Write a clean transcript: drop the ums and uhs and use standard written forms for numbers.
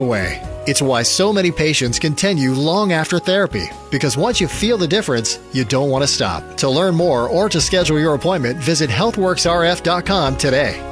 away. It's why so many patients continue long after therapy, because once you feel the difference, you don't want to stop. To learn more or to schedule your appointment, visit healthworksrf.com today.